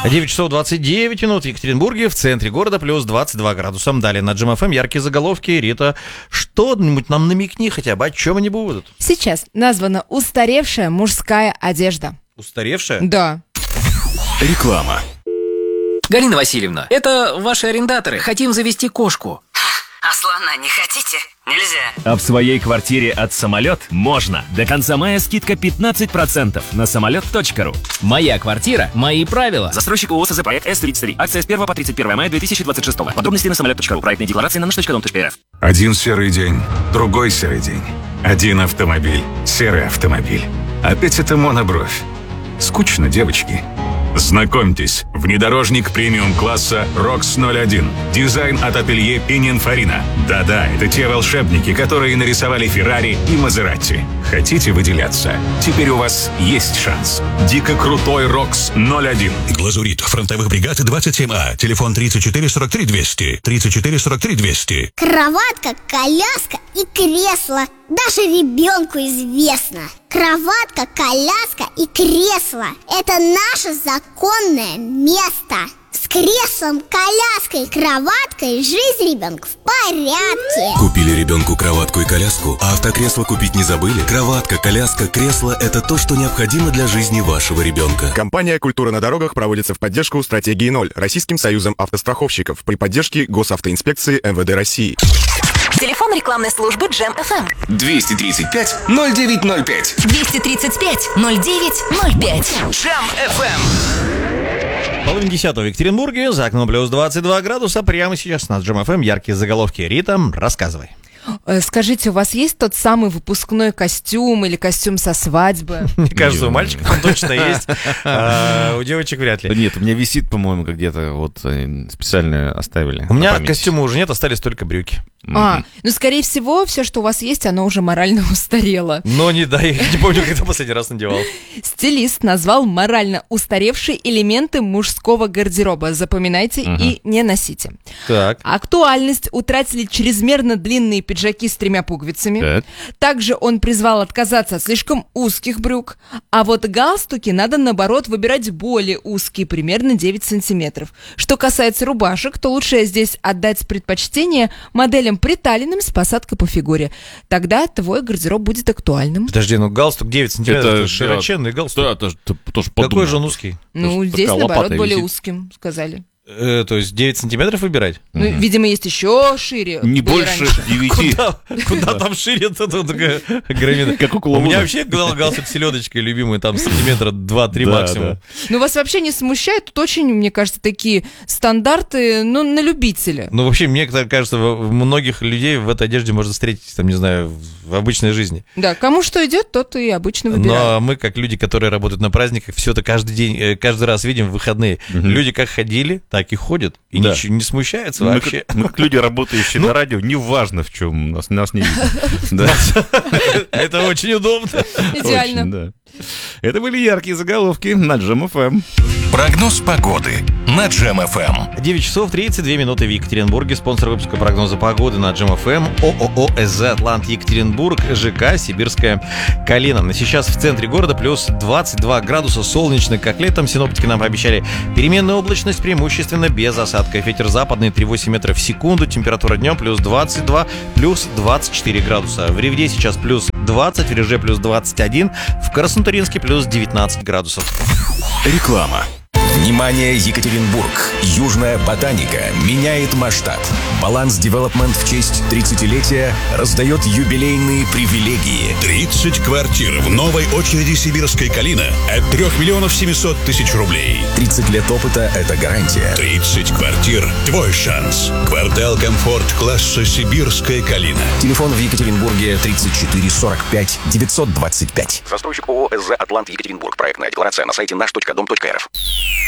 9 часов 29 минут в Екатеринбурге, в центре города, плюс 22 градуса. Далее на Джем ФМ яркие заголовки. Рита, что-нибудь нам намекни хотя бы, о чем они будут? Сейчас названа устаревшая мужская одежда. Устаревшая? Да. Реклама. Галина Васильевна, это ваши арендаторы. Хотим завести кошку. А слона не хотите? Нельзя. А в своей квартире от «Самолет» можно. До конца мая скидка 15% на самолет.ру. Моя квартира, мои правила. Застройщик ООО СЗ проект С-33. Акция с 1 по 31 мая 2026. Подробности на самолет.ру. Проектная декларация на nаш.дом.рф. Один серый день, другой серый день. Один автомобиль, серый автомобиль. Опять это монобровь. Скучно, девочки. Знакомьтесь, внедорожник премиум-класса ROX 01. Дизайн от ателье Пининфарина. Да-да, это те волшебники, которые нарисовали Феррари и Мазератти. Хотите выделяться? Теперь у вас есть шанс. Дико крутой ROX 01. Глазурит фронтовых бригад 27А. Телефон 34 43 200. 34 43 200. Кроватка, коляска и кресло. Даже ребенку известно. Кроватка, коляска и кресло – это наше законное место. С креслом, коляской, кроваткой жизнь ребенка в порядке. Купили ребенку кроватку и коляску, а автокресло купить не забыли? Кроватка, коляска, кресло – это то, что необходимо для жизни вашего ребенка. Компания «Культура на дорогах» проводится в поддержку стратегии 0 Российским союзом автостраховщиков при поддержке Госавтоинспекции МВД России. Телефон рекламной службы Джем ФМ. 235 0905. 235 0905. Джем ФМ. Половина десятого в Екатеринбурге, за окном плюс 22 градуса. Прямо сейчас на Джем ФМ яркие заголовки. Рита, рассказывай. Скажите, у вас есть тот самый выпускной костюм или костюм со свадьбы? Мне кажется, у мальчиков он точно есть, а у девочек вряд ли. Нет, у меня висит, по-моему, где-то вот специально оставили. У меня костюма уже нет, остались только брюки. Ну, скорее всего, все, что у вас есть, оно уже морально устарело. Но не помню, когда последний раз надевал. Стилист назвал морально устаревшие элементы мужского гардероба. Запоминайте и не носите. Так. Актуальность утратили чрезмерно длинные пиджаки с 3 пуговицами. Так. Также он призвал отказаться от слишком узких брюк. А вот галстуки надо, наоборот, выбирать более узкие, примерно 9 сантиметров. Что касается рубашек, то лучше здесь отдать предпочтение моделям приталенным с посадкой по фигуре. Тогда твой гардероб будет актуальным. Подожди, ну галстук 9 сантиметров, это широченный галстук. Да, тоже Какой же он узкий? Ну, здесь, наоборот, более узким, сказали. То есть 9 сантиметров выбирать? Ну, видимо, есть еще шире. Не больше 9. Куда там шире-то такая громада? Как около У меня вообще галстук селедочкой любимый, там сантиметра 2-3 максимум. Ну, вас вообще не смущает? Тут очень, мне кажется, такие стандарты, ну, на любителя. Ну, вообще, мне кажется, многих людей в этой одежде можно встретить, там, не знаю, в обычной жизни. Да, кому что идет, тот и обычно выбирает. Но мы, как люди, которые работают на праздниках, все это каждый день, каждый раз видим в выходные. Люди как ходили, так и ходят. И ничего не смущаются вообще. Мы как люди, работающие на радио, неважно в чем, нас не видно. Это очень удобно. Идеально. Это были яркие заголовки на Джем ФМ. Прогноз погоды на Джем ФМ. 9 часов 32 минуты в Екатеринбурге. Спонсор выпуска прогноза погоды на Джем ФМ ООО СЗ Атлант Екатеринбург, ЖК Сибирская Калина. На сейчас в центре города плюс 22 градуса, солнечно, как летом. Синоптики нам пообещали переменную облачность, преимущественно без осадков. Ветер западный 3,8 метров в секунду. Температура днем плюс 22, плюс 24 градуса. В Ревде сейчас плюс 20, в Реже плюс 21, в Краснотурьинске плюс 19 градусов. Реклама. Внимание, Екатеринбург! Южная ботаника меняет масштаб. Баланс Девелопмент в честь 30-летия раздает юбилейные привилегии. 30 квартир в новой очереди Сибирской Калина от 3 миллионов 700 тысяч рублей. 30 лет опыта – это гарантия. 30 квартир – твой шанс. Квартал «Комфорт» класса Сибирская Калина. Телефон в Екатеринбурге 34 45 925. Застройщик ООО СЗ Атлант Екатеринбург. Проектная декларация на сайте наш.дом.рф.